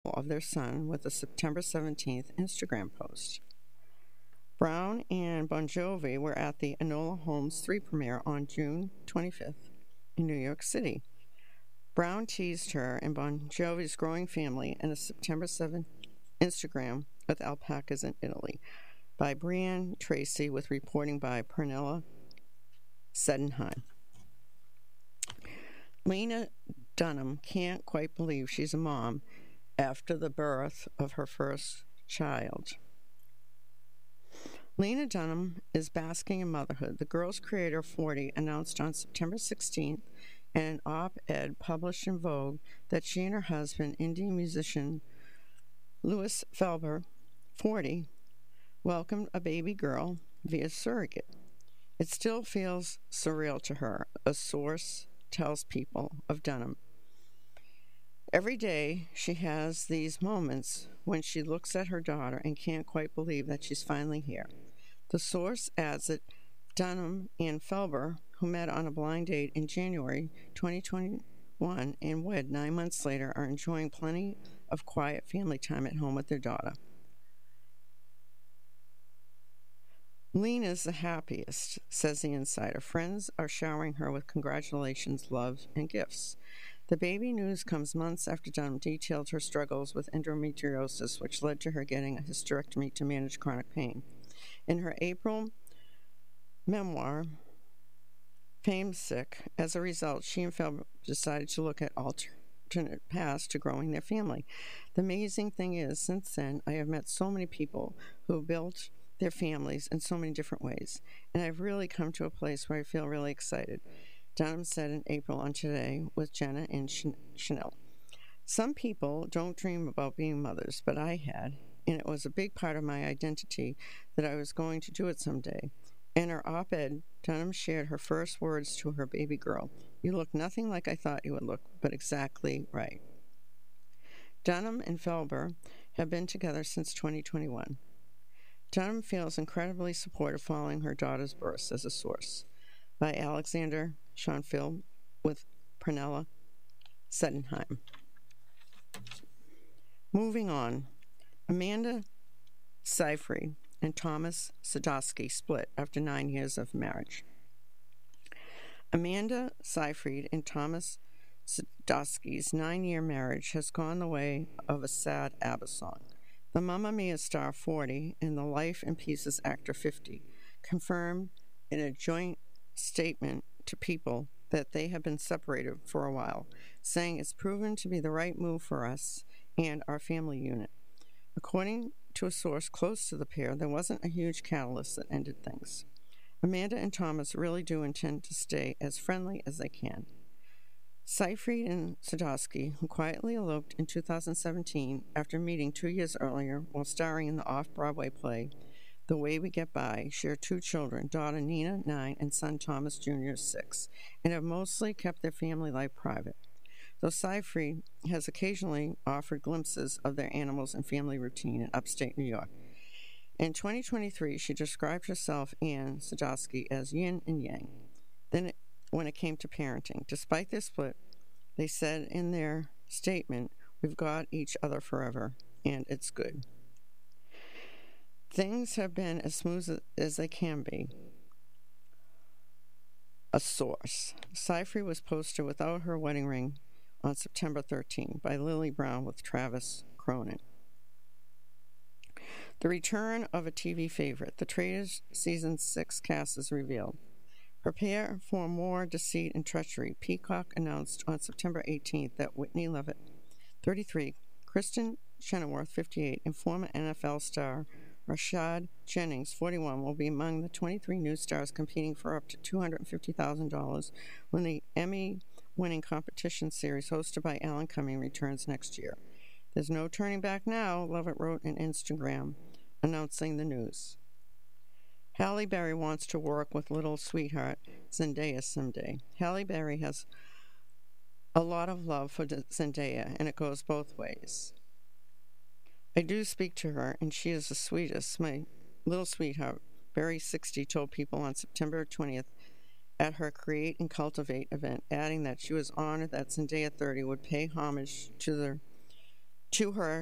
of their son with a September 17th Instagram post. Brown and Bon Jovi were at the Enola Holmes 3 premiere on June 25th in New York City. Brown teased her and Bon Jovi's growing family in a September 7th Instagram with alpacas in Italy by Brianne Tracy with reporting by Pernilla Sedenheim. Lena Dunham can't quite believe she's a mom after the birth of her first child. Lena Dunham is basking in motherhood. The Girls Creator 40 announced on September 16th in an op-ed published in Vogue that she and her husband, indie musician Louis Felber, 40, welcomed a baby girl via surrogate. It still feels surreal to her, a source tells People of Dunham. Every day she has these moments when she looks at her daughter and can't quite believe that she's finally here. The source adds that Dunham and Felber, who met on a blind date in January 2021 and wed 9 months later, are enjoying plenty of quiet family time at home with their daughter. Lena's the happiest, says the insider. Friends are showering her with congratulations, love, and gifts. The baby news comes months after Dunham detailed her struggles with endometriosis, which led to her getting a hysterectomy to manage chronic pain. In her April memoir, Fame Sick, as a result, she and Felber decided to look at alternate paths to growing their family. The amazing thing is, since then, I have met so many people who built their families in so many different ways, and I've really come to a place where I feel really excited, Dunham said in April on Today with Jenna and Chanel. Some people don't dream about being mothers, but I had, and it was a big part of my identity that I was going to do it someday. In her op-ed, Dunham shared her first words to her baby girl. You look nothing like I thought you would look, but exactly right. Dunham and Felber have been together since 2021. Dunham feels incredibly supportive following her daughter's birth, says a source. By Alexander Schoenfeld with Pernilla Sedenheim. Moving on, Amanda Seyfried and Thomas Sadoski split after 9 years of marriage. Amanda Seyfried and Thomas Sadoski's 9-year marriage has gone the way of a sad ABBA song. The Mamma Mia star 40 and the Life in Pieces actor 50 confirmed in a joint statement to People that they have been separated for a while, saying it's proven to be the right move for us and our family unit. According to a source close to the pair, there wasn't a huge catalyst that ended things. Amanda and Thomas really do intend to stay as friendly as they can. Seyfried and Sadoski, who quietly eloped in 2017 after meeting 2 years earlier while starring in the off-Broadway play The Way We Get By, share 2 children, daughter Nina, 9, and son Thomas Jr., 6, and have mostly kept their family life private, though Seyfried has occasionally offered glimpses of their animals and family routine in upstate New York. In 2023, she described herself and Sadoski as yin and yang. Then, when it came to parenting, despite their split, they said in their statement, "We've got each other forever, and it's good." Things have been as smooth as they can be. A source. Seyfried was posted without her wedding ring on September 13 by Lily Brown with Travis Cronin. The return of a TV favorite. The Traitors Season 6 cast is revealed. Prepare for more deceit and treachery. Peacock announced on September 18th that Whitney Levitt, 33, Kristen Chenoweth, 58, and former NFL star Rashad Jennings, 41, will be among the 23 new stars competing for up to $250,000 when the Emmy-winning competition series hosted by Alan Cumming returns next year. There's no turning back now, Levitt wrote on Instagram, announcing the news. Halle Berry wants to work with little sweetheart Zendaya someday. Halle Berry has a lot of love for Zendaya, and it goes both ways. I do speak to her, and she is the sweetest. My little sweetheart, Berry 60, told People on September 20th at her Create and Cultivate event, adding that she was honored that Zendaya 30 would pay homage to the to her